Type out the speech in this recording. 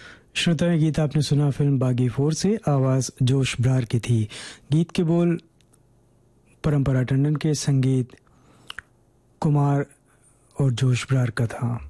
श्रोताएं, गीत आपने सुना फिल्म बागी 4 से। आवाज जोश ब्रार की थी। गीत के बोल परंपरा टंडन के, संगीत कुमार और जोश ब्रार का था।